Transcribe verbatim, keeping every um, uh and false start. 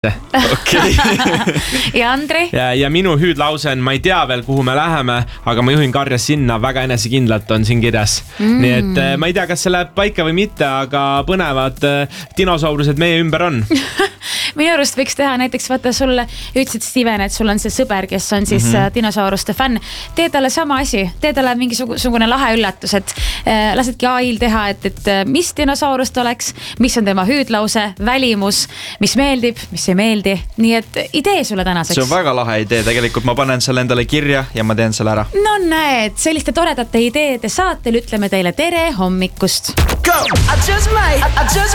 Okay. Ja Andri? Ja, ja minu hüüdlause on, ma ei tea veel, kuhu me läheme, aga ma juhin karja sinna, väga enesekindlalt on siin kirjas. Mm. Nii et ma ei tea, kas see läheb paika või mitte, aga põnevad dinosaurused meie ümber on. Minu arust võiks teha näiteks, vaata sulle, ütlesid Steven, et sul on see sõber, kes on siis mm -hmm. dinosauruste fänn. Tee talle sama asi, tee talle mingisugune lahe üllatus, et äh, lasedki A I-l teha, et, et mis dinosaurust oleks, mis on tema hüüdlause, välimus, mis meeldib, mis ei meeldi. Nii et idee sulle tänaseks. See on väga lahe idee, tegelikult ma panen selle endale kirja ja ma teen selle ära. No näed, selliste toredate ideede saatel ütleme teile tere hommikust. Go! I just might, I just